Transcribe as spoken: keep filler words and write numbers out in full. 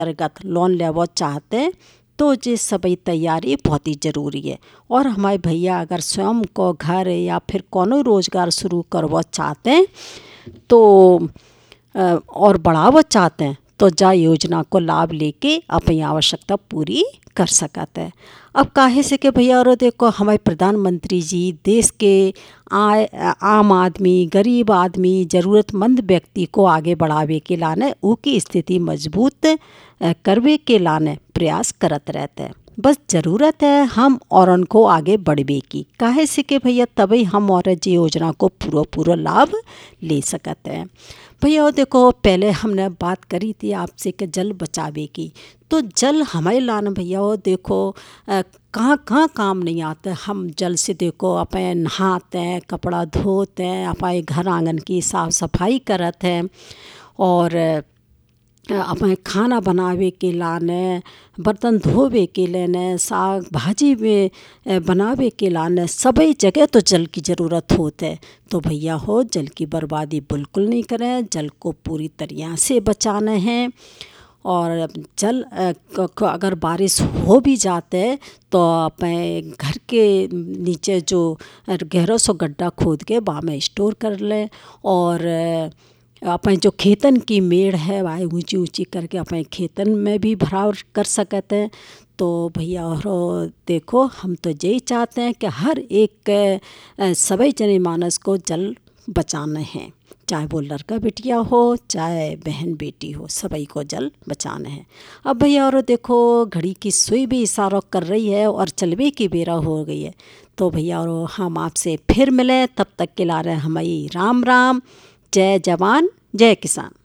अंतर्गत लोन लेवो चाहते तो ये सभी तैयारी बहुत ही ज़रूरी है। और हमारे भैया अगर स्वयं को घर या फिर कोनो रोज़गार शुरू करवा चाहते हैं तो और बढ़ावा चाहते हैं तो जा योजना को लाभ लेके अपनी आवश्यकता पूरी कर सकते हैं। अब काहे से कि भैया और देखो हमारे प्रधानमंत्री जी देश के आय आम आदमी गरीब आदमी ज़रूरतमंद व्यक्ति को आगे बढ़ावे के लाने उनकी स्थिति मजबूत करवे के लाने प्रयास करत रहते हैं। बस ज़रूरत है हम और उनको आगे बढ़वे की, काहे से कि भैया तभी हम और जी योजना को पूरा पूरा लाभ ले सकते हैं। भैया देखो पहले हमने बात करी थी आपसे कि जल बचावे की, तो जल हमारे लान भैया वो देखो कहाँ कहाँ काम नहीं आता। हम जल से देखो अपने नहाते हैं, कपड़ा धोते हैं, अपने घर आंगन की साफ़ सफाई करते हैं और अपने खाना बनावे के लाने, बर्तन धोवे के लेने, साग भाजी में बनावे के लाने सभी जगह तो जल की ज़रूरत होती है। तो भैया हो जल की बर्बादी बिल्कुल नहीं करें, जल को पूरी तरह से बचाना है। और जल अगर बारिश हो भी जाते तो अपने घर के नीचे जो गहरा सो गड्ढा खोद के वहाँ में स्टोर कर लें और अपने जो खेतन की मेड़ है वह ऊंची ऊंची करके अपने खेतन में भी भराव कर सकते हैं। तो भैया और देखो हम तो यही चाहते हैं कि हर एक सभी जन मानस को जल बचाना है, चाहे वो लड़का बेटिया हो चाहे बहन बेटी हो, सभी को जल बचाना है। अब भैया और देखो घड़ी की सुई भी इशारा कर रही है और चलवे की बेरा हो गई है। तो भैया और हम आपसे फिर मिले, तब तक के ला रहे हमारी राम राम। जय जवान जय किसान।